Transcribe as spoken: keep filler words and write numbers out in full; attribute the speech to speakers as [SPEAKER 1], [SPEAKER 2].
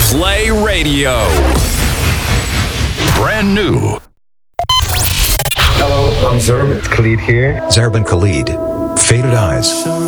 [SPEAKER 1] Play Radio. Brand new.
[SPEAKER 2] Hello, I'm Zerb. It's Khalid here.
[SPEAKER 3] Zerb and Khalid. Faded Eyes.